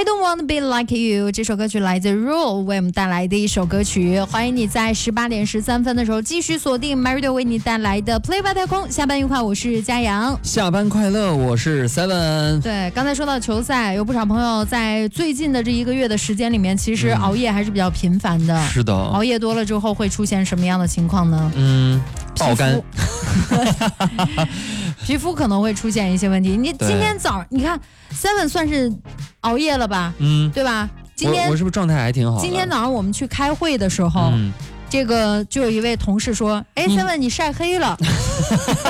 I don't want to be like you 这首歌曲来自 Rule 为我们带来的一首歌曲，欢迎你在18点13分的时候继续锁定 Marido 为你带来的 Play 吧太空。下班愉快，我是嘉阳。 下班快乐，我是 Seven。 对，刚才说到球赛，有不少朋友在最近的这1个月的时间里面，其实熬夜还是比较频繁的。 是的， 熬夜多了之后会出现什么样的情况呢？ 爆肝皮肤可能会出现一些问题。你今天早你看 Seven 算是熬夜了吧？对吧？今天我是不是状态还挺好的？ 今天早上我们去开会的时候，这个就有一位同事说：“哎，Seven 你晒黑了。”